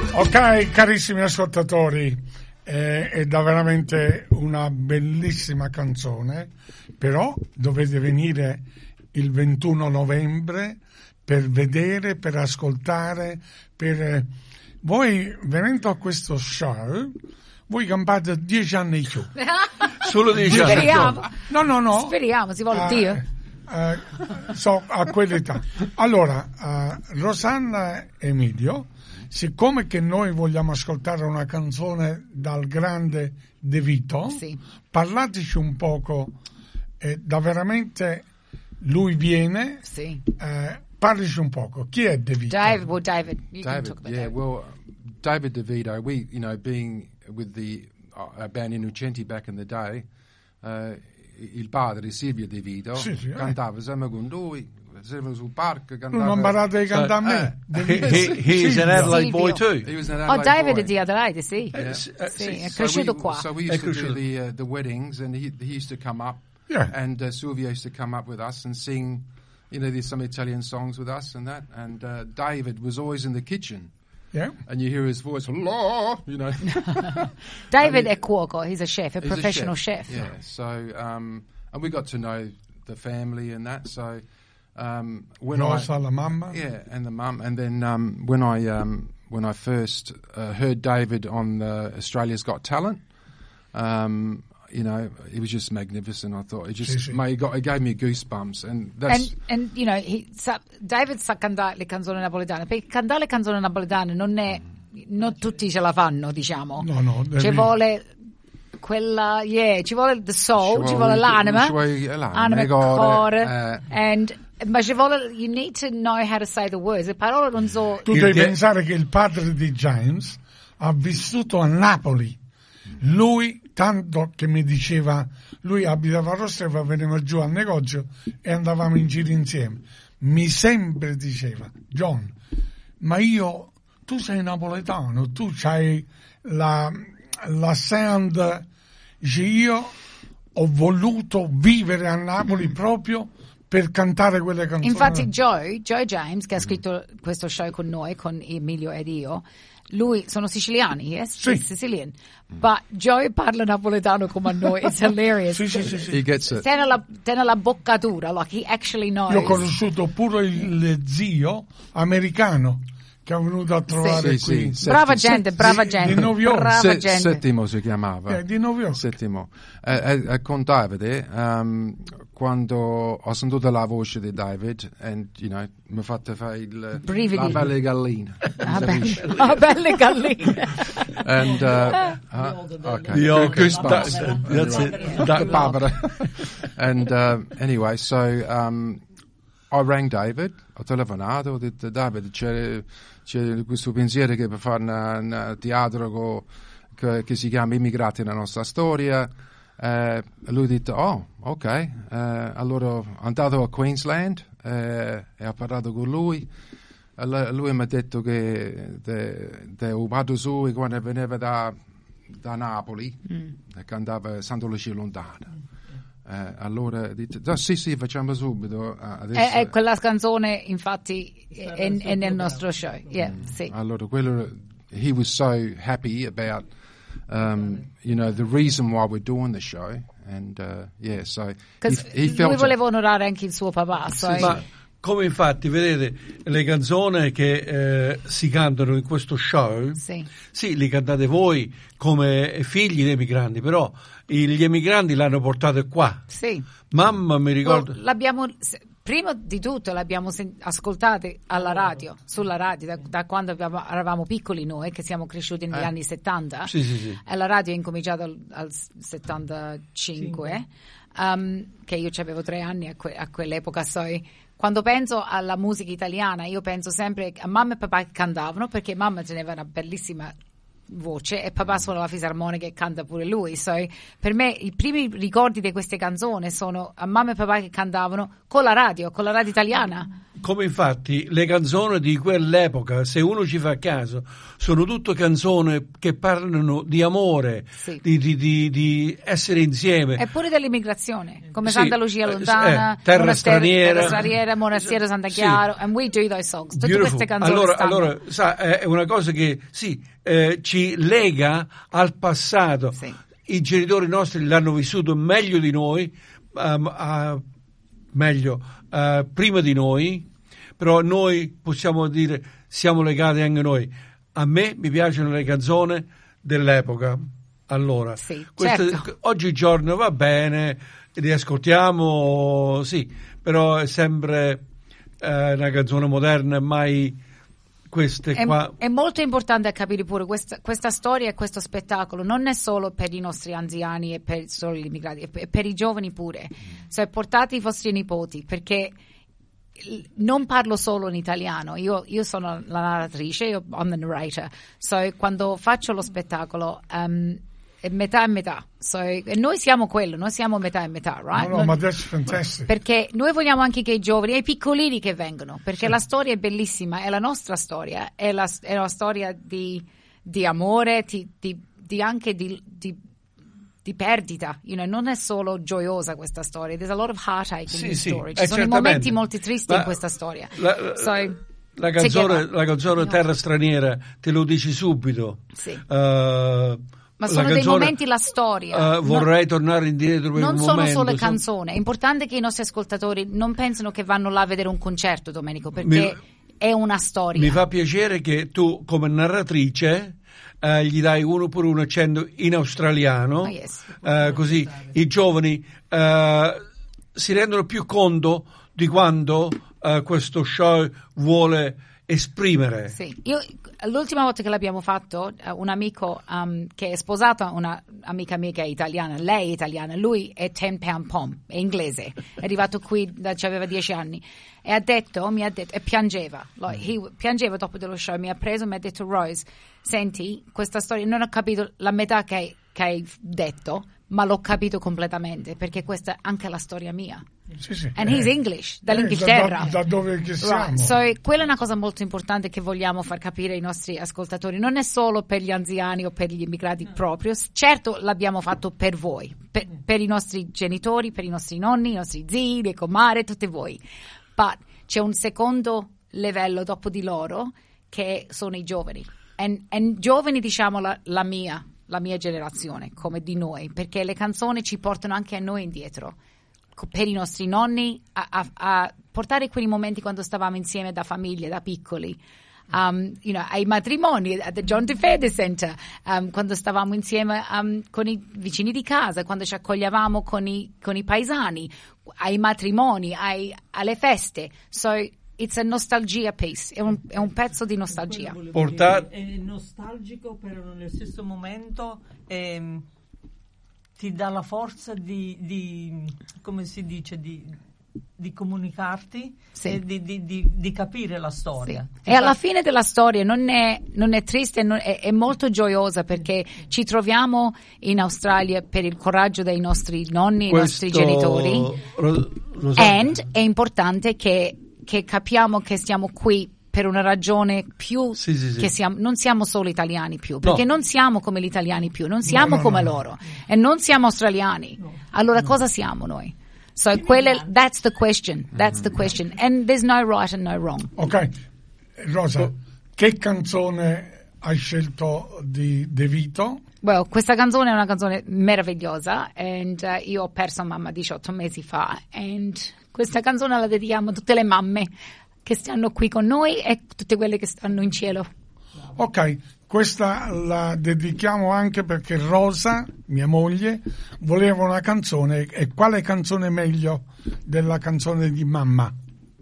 Ok, carissimi ascoltatori, è da veramente una bellissima canzone, però dovete venire il 21 novembre per vedere, per ascoltare, voi venendo a questo show, voi campate 10 anni in più. Solo 10 anni. Speriamo. No. Speriamo, si vuole Dio. So, a quell'età. Allora, Rosanna Emilio, siccome che noi vogliamo ascoltare una canzone dal grande De Vito, sì, parlateci un poco, da veramente lui viene, sì. Parlici un poco. Chi è De Vito? David, you can talk about yeah, David. well, David DeVito, we, being with the band Innocenti back in the day, il padre Silvio De Vito cantava sempre con lui, sul parco cantava. Non imparate a cantare a me. He's an Adelaide boy too. He was an Adelaide David boy. è di Adelaide, sì. Yeah. Sì, è cresciuto qua. So we used to do the weddings, and he used to come up, and Silvio used to come up with us and sing, there's some Italian songs with us and that, and David was always in the kitchen. Yeah. And you hear his voice, hello, David è cuoco, he's a chef, a professional chef. Yeah, so, and we got to know the family and that, so when la mamma. Yeah, and the mum, and then when I first heard David on the Australia's Got Talent, it was just magnificent. I thought it just it gave me goosebumps, and that's and David sa cantare le canzoni napoletane, perché cantare le canzoni napoletane non tutti ce la fanno, diciamo. No, ci vuole quella, ci vuole the soul, ci vuole l'anima, cuore, ma ci vuole, you need to know how to say the words. Le parole non so. Tu devi pensare che il padre di James ha vissuto a Napoli. Lui, tanto che mi diceva, lui abitava a Rostreva, veniva giù al negozio e andavamo in giro insieme. Mi sempre diceva, John, ma tu sei napoletano, tu c'hai la sound, io ho voluto vivere a Napoli proprio per cantare quelle canzoni. Infatti Joe James, che ha scritto questo show con noi, con Emilio ed io, lui sono siciliani, yes? Sì. Sicilian. But Joe parla napoletano come a noi. It's hilarious. Sì. He gets it. Tiene la boccatura, like he actually knows. Io ho conosciuto pure il zio americano che è venuto a trovare qui. Brava gente. Di New York. Brava gente. Settimo si chiamava. Di New York. Settimo. Con Davide, quando ho sentito la voce di David, mi ha fatto fare la belle galline. Belle galline. And okay, goosebumps. That's it. Barbara. And anyway, so I rang David, ho telefonato, ho detto David, c'è questo pensiero che per fare un teatro che si chiama Immigrati nella nostra storia. Lui ha detto, ok, allora è andato a Queensland e ha parlato con lui. Lui mi ha detto che il padre suo, quando veniva da Napoli, che andava a Santa Lucia Lontana, allora ha detto, sì, facciamo subito. Adesso, è quella canzone, infatti, è nel nostro show. Yeah, sì. Allora, he was so happy about the reason why we're doing the show, and so he felt lui voleva onorare anche il suo papà. Ma come infatti vedete le canzoni che si cantano in questo show, sì, li cantate voi come figli dei emigranti, però gli emigranti l'hanno portato qua. Sì. Mamma mi ricordo. Prima di tutto l'abbiamo ascoltate alla radio, sulla radio, da quando eravamo piccoli noi, che siamo cresciuti negli anni 70. Sì. E la radio è incominciata al 75, che io avevo 3 anni a quell'epoca. Quando penso alla musica italiana, io penso sempre a mamma e papà che cantavano, perché mamma teneva una bellissima voce e papà suona la fisarmonica e canta pure lui. So, per me i primi ricordi di queste canzoni sono a mamma e papà che cantavano con la radio italiana. Come infatti le canzoni di quell'epoca, se uno ci fa caso, sono tutte canzoni che parlano di amore, sì, di essere insieme. E pure dell'immigrazione, come Santa Lucia Lontana, Terra Straniera, Monastero Santa Chiaro, and we do those songs. Tutte queste canzoni allora sa, è una cosa che ci lega al passato. Sì. I genitori nostri l'hanno vissuto meglio di noi, prima di noi, però noi possiamo dire siamo legati anche noi. A me mi piacciono le canzoni dell'epoca. Allora, sì, certo. Oggigiorno va bene, li ascoltiamo, sì, però è sempre una canzone moderna, mai queste qua. È molto importante capire pure questa storia e questo spettacolo non è solo per i nostri anziani e per solo gli immigrati, è per i giovani pure. Cioè, portate i vostri nipoti, perché non parlo solo in italiano, io sono la narratrice, I'm the narrator, so quando faccio lo spettacolo è metà e metà, so, e noi siamo quello, noi siamo metà e metà, right? No, ma that's fantastic. Perché noi vogliamo anche che i giovani e i piccolini che vengono, perché la storia è bellissima, è la nostra storia, è la storia di amore, anche di perdita, non è solo gioiosa questa storia, there's a lot of heartache in this story, ci sono momenti molto tristi in questa storia. La canzone Terra Straniera te lo dici subito. Sì. Ma sono dei momenti, la storia. Vorrei tornare indietro per un momento. Non sono solo canzoni, è importante che i nostri ascoltatori non pensino che vanno là a vedere un concerto, Domenico, perché è una storia. Mi fa piacere che tu come narratrice gli dai uno per uno accento in australiano, così i giovani si rendono più conto di quanto questo show vuole esprimere. Sì, l'ultima volta che l'abbiamo fatto, un amico che è sposato a una amica mia che è italiana, lei è italiana, lui è 10 Pound Pom, è inglese, è arrivato qui aveva 10 anni e mi ha detto e piangeva, piangeva dopo dello show, mi ha preso e mi ha detto: Rose, senti, questa storia non ho capito la metà che hai detto, ma l'ho capito completamente, perché questa è anche la storia mia. Sì. And he's English, dall'Inghilterra. Da dove che siamo. Right. So, quella è una cosa molto importante che vogliamo far capire ai nostri ascoltatori. Non è solo per gli anziani o per gli immigrati proprio. Certo, l'abbiamo fatto per voi, per i nostri genitori, per i nostri nonni, i nostri zii, le comare, tutte voi. Ma c'è un secondo livello dopo di loro che sono i giovani. E giovani, diciamo, la mia generazione, come di noi, perché le canzoni ci portano anche a noi indietro, per i nostri nonni, a portare quei momenti quando stavamo insieme da famiglia, da piccoli, ai matrimoni, at the John D. Fede Center, quando stavamo insieme con i vicini di casa, quando ci accoglievamo con i paesani, ai matrimoni, alle feste. So it's a nostalgia piece, è un pezzo di nostalgia. È nostalgico, però nello stesso momento ti dà la forza di come si dice, di comunicarti, sì, e di capire la storia. Sì. E alla fine della storia non è triste, è molto gioiosa, perché ci troviamo in Australia per il coraggio dei nostri nonni, i nostri genitori. E è importante che capiamo che stiamo qui per una ragione più, che non siamo solo italiani più, perché non siamo come gli italiani più, non siamo come loro, e non siamo australiani. Allora cosa siamo noi? So that's the question, and there's no right and no wrong. Ok, Rosa, che canzone hai scelto di De Vito? Well, questa canzone è una canzone meravigliosa, e io ho perso mamma 18 mesi fa, e questa canzone la dedichiamo a tutte le mamme che stanno qui con noi e tutte quelle che stanno in cielo. Ok, questa la dedichiamo anche perché Rosa, mia moglie, voleva una canzone, e quale canzone meglio della canzone di mamma?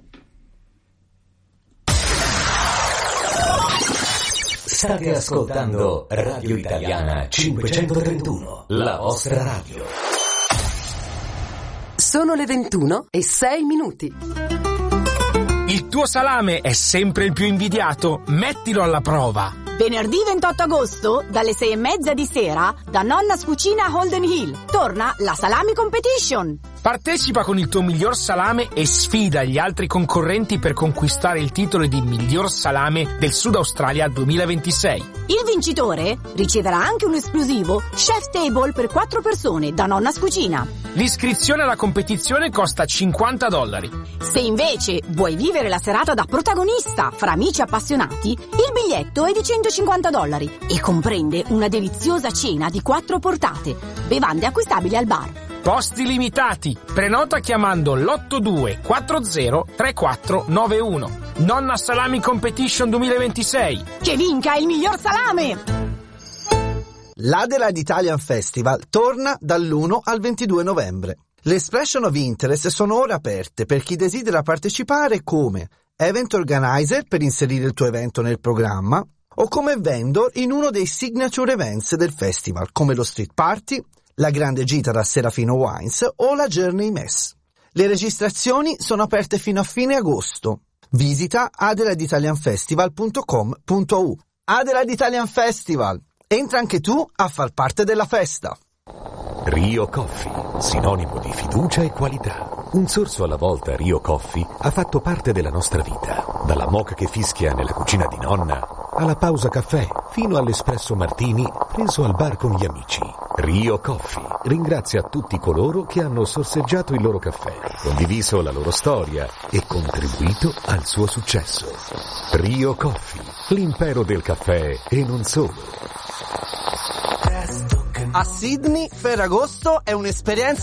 State ascoltando Radio Italiana 531, la vostra radio. Sono le 21:06. Il tuo salame è sempre il più invidiato? Mettilo alla prova. Venerdì 28 agosto, dalle 6:30 di sera, da Nonna's Cucina Holden Hill, torna la Salami Competition. Partecipa con il tuo miglior salame e sfida gli altri concorrenti per conquistare il titolo di miglior salame del Sud Australia 2026. Il vincitore riceverà anche un esclusivo Chef Table per 4 persone da Nonna's Cucina. L'iscrizione alla competizione costa $50. Se invece vuoi vivere la serata da protagonista fra amici appassionati, il biglietto è di $150 e comprende una deliziosa cena di 4 portate, bevande acquistabili al bar. Posti limitati. Prenota chiamando l'82403491. Nonna Salami Competition 2026. Che vinca il miglior salame! L'Adelaide Italian Festival torna dall'1 al 22 novembre. Le expression of interest sono ora aperte per chi desidera partecipare come event organizer per inserire il tuo evento nel programma o come vendor in uno dei signature events del festival come lo street party, la grande gita da Serafino Wines o la Journey Mess. Le registrazioni sono aperte fino a fine agosto. Visita adelaiditalianfestival.com.u. Adelaide Italian Festival. Entra anche tu a far parte della festa. Rio Coffee, sinonimo di fiducia e qualità. Un sorso alla volta Rio Coffee ha fatto parte della nostra vita. Dalla moka che fischia nella cucina di nonna, alla pausa caffè, fino all'espresso martini preso al bar con gli amici. Rio Coffee ringrazia tutti coloro che hanno sorseggiato il loro caffè, condiviso la loro storia e contribuito al suo successo. Rio Coffee, l'impero del caffè e non solo. A Sydney, Ferragosto è un'esperienza